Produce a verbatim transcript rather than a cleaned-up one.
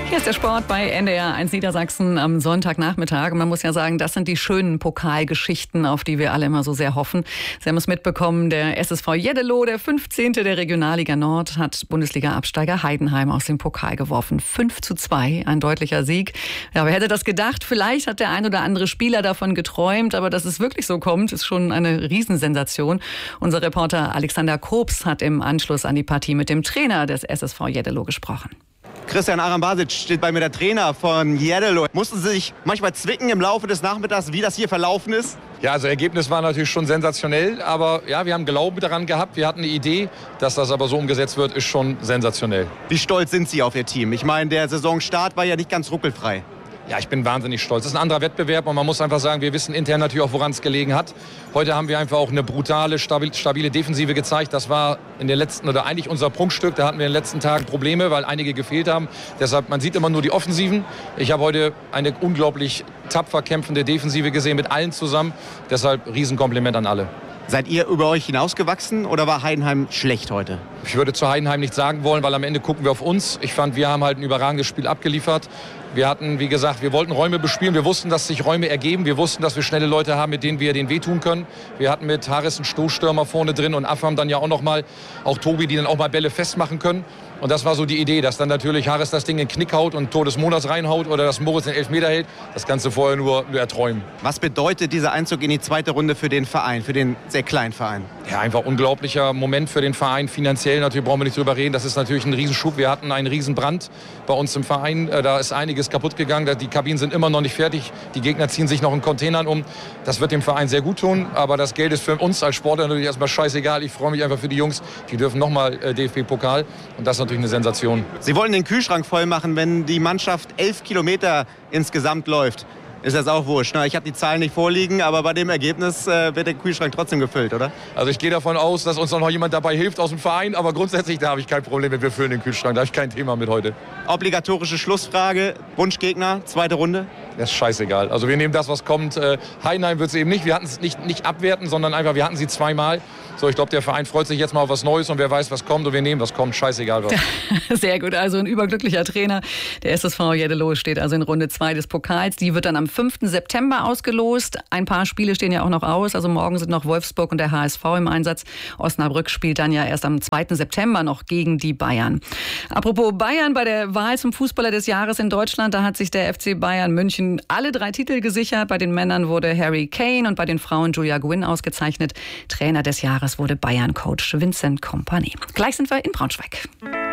Hier ist der Sport bei N D R eins Niedersachsen am Sonntagnachmittag. Und man muss ja sagen, das sind die schönen Pokalgeschichten, auf die wir alle immer so sehr hoffen. Sie haben es mitbekommen, der S S V Jeddelo, der fünfzehnte der Regionalliga Nord, hat Bundesliga-Absteiger Heidenheim aus dem Pokal geworfen. fünf zu zwei, ein deutlicher Sieg. Ja, wer hätte das gedacht? Vielleicht hat der ein oder andere Spieler davon geträumt, aber dass es wirklich so kommt, ist schon eine Riesensensation. Unser Reporter Alexander Kobs hat im Anschluss an die Partie mit dem Trainer des S S V Jeddelo gesprochen. Christian Arambasic steht bei mir, der Trainer von Jeddelo. Mussten Sie sich manchmal zwicken im Laufe des Nachmittags, wie das hier verlaufen ist? Ja, also Ergebnis war natürlich schon sensationell, aber ja, wir haben Glauben daran gehabt, wir hatten eine Idee, dass das aber so umgesetzt wird, ist schon sensationell. Wie stolz sind Sie auf Ihr Team? Ich meine, der Saisonstart war ja nicht ganz ruckelfrei. Ja, ich bin wahnsinnig stolz. Das ist ein anderer Wettbewerb und man muss einfach sagen, wir wissen intern natürlich auch, woran es gelegen hat. Heute haben wir einfach auch eine brutale, stabil, stabile Defensive gezeigt. Das war in den letzten, oder eigentlich unser Prunkstück. Da hatten wir in den letzten Tagen Probleme, weil einige gefehlt haben. Deshalb, man sieht immer nur die Offensiven. Ich habe heute eine unglaublich tapfer kämpfende Defensive gesehen mit allen zusammen. Deshalb Riesenkompliment an alle. Seid ihr über euch hinausgewachsen oder war Heidenheim schlecht heute? Ich würde zu Heidenheim nichts sagen wollen, weil am Ende gucken wir auf uns. Ich fand, wir haben halt ein überragendes Spiel abgeliefert. Wir hatten, wie gesagt, wir wollten Räume bespielen. Wir wussten, dass sich Räume ergeben. Wir wussten, dass wir schnelle Leute haben, mit denen wir den wehtun können. Wir hatten mit Harris einen Stoßstürmer vorne drin und Affam dann ja auch noch mal, auch Tobi, die dann auch mal Bälle festmachen können. Und das war so die Idee, dass dann natürlich Harris das Ding in den Knick haut und Tor des Monats reinhaut oder dass Moritz den Elfmeter hält. Das Ganze vorher nur, nur erträumen. Was bedeutet dieser Einzug in die zweite Runde für den Verein, für den sehr kleinen Verein? Ja, einfach unglaublicher Moment für den Verein. Finanziell natürlich brauchen wir nicht drüber reden. Das ist natürlich ein Riesenschub. Wir hatten einen Riesenbrand bei uns im Verein. Da ist einiges kaputt gegangen. Die Kabinen sind immer noch nicht fertig. Die Gegner ziehen sich noch in Containern um. Das wird dem Verein sehr gut tun. Aber das Geld ist für uns als Sportler natürlich erstmal scheißegal. Ich freue mich einfach für die Jungs. Die dürfen nochmal D F B-Pokal. Und das ist natürlich eine Sensation. Sie wollen den Kühlschrank voll machen, wenn die Mannschaft elf Kilometer insgesamt läuft. Ist das auch wurscht. Ich habe die Zahlen nicht vorliegen, aber bei dem Ergebnis äh, wird der Kühlschrank trotzdem gefüllt, oder? Also ich gehe davon aus, dass uns noch jemand dabei hilft aus dem Verein. Aber grundsätzlich, da habe ich kein Problem mit. Wir füllen den Kühlschrank. Da habe ich kein Thema mit heute. Obligatorische Schlussfrage. Wunschgegner, zweite Runde? Das ist scheißegal. Also wir nehmen das, was kommt. Äh, Heidenheim wird es eben nicht. Wir hatten es nicht, nicht abwerten, sondern einfach, wir hatten sie zweimal. So, ich glaube, der Verein freut sich jetzt mal auf was Neues und wer weiß, was kommt und wir nehmen, was kommt. Scheißegal was. Sehr gut, also ein überglücklicher Trainer. Der S S V Jeddelo steht also in Runde zwei des Pokals. Die wird dann am fünften September ausgelost. Ein paar Spiele stehen ja auch noch aus. Also morgen sind noch Wolfsburg und der H S V im Einsatz. Osnabrück spielt dann ja erst am zweiten September noch gegen die Bayern. Apropos Bayern, bei der Wahl zum Fußballer des Jahres in Deutschland, da hat sich der F C Bayern München alle drei Titel gesichert. Bei den Männern wurde Harry Kane und bei den Frauen Julia Gwynn ausgezeichnet. Trainer des Jahres wurde Bayern-Coach Vincent Kompany. Gleich sind wir in Braunschweig.